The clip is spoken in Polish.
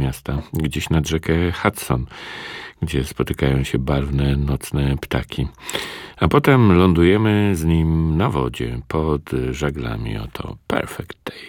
miasta, gdzieś nad rzekę Hudson, gdzie spotykają się barwne, nocne ptaki. A potem lądujemy z nim na wodzie, pod żaglami. Oto Perfect Day.